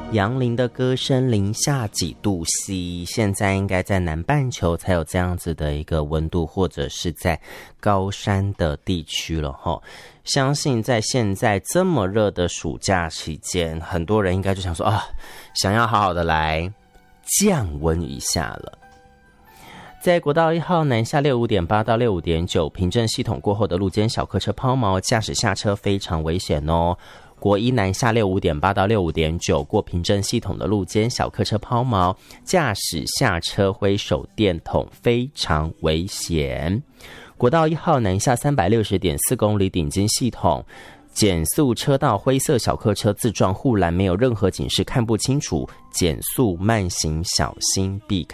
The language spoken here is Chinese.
杨林的歌声零下几度 C， 现在应该在南半球才有这样子的一个温度，或者是在高山的地区了齁。相信在现在这么热的暑假期间，很多人应该就想说啊，想要好好的来降温一下了。在国道1号南下65.8到65.9平镇系统过后的路肩小客车抛锚，驾驶下车非常危险哦。国一南下65.8到65.9过平镇系统的路肩小客车抛锚，驾驶下车挥手电筒非常危险。国道1号南下360.4公里顶尖系统减速车道灰色小客车自撞护栏，没有任何警示，看不清楚，减速慢行小心避开。